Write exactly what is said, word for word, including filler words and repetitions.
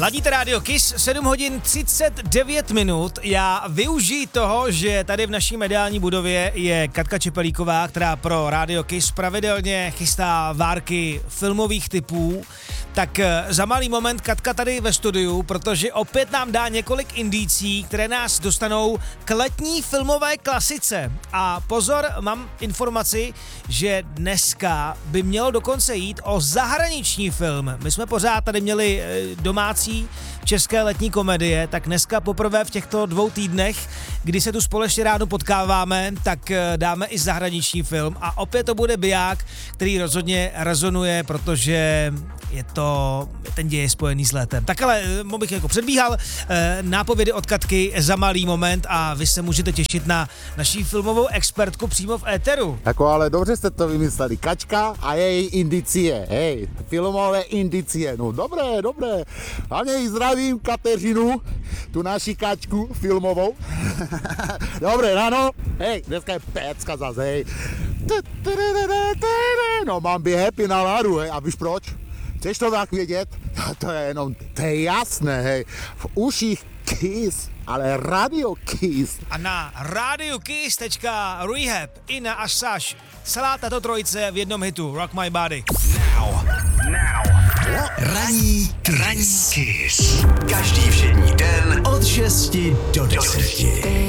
Ladíte rádio Kiss, sedm hodin třicet devět minut. Já využiji toho, že tady v naší mediální budově je Katka Čepelíková, která pro rádio Kiss pravidelně chystá várky filmových typů. Tak za malý moment Katka tady ve studiu, protože opět nám dá několik indicí, které nás dostanou k letní filmové klasice. A pozor, mám informaci, že dneska by mělo dokonce jít o zahraniční film. My jsme pořád tady měli domácí české letní komedie, tak dneska poprvé v těchto dvou týdnech, kdy se tu společně ráno potkáváme, tak dáme i zahraniční film a opět to bude biják, který rozhodně rezonuje, protože je to, ten děj je spojený s létem. Tak ale, bych jako předbíhal, nápovědy od Katky za malý moment a vy se můžete těšit na naší filmovou expertku přímo v éteru. Jako ale dobře jste to vymysleli. Kačka a její indicie, hej, filmové indicie, no dobré, dobré. Hlavně jí zdravím Kateřinu, tu naši Kačku filmovou. Dobré ráno, hej, dneska je pecka zase, hej. No mám by happy náladu, hej, a víš proč? Chceš to tak vědět? To je jenom, to je jasné, hej. V uších Kiss, ale Radio Kiss. A na radiokiss tečka rehab i na Až Saš. Celá tato trojice v jednom hitu Rock My Body. Now, now. Ranní Kiss. Každý všední den od šesti do deseti.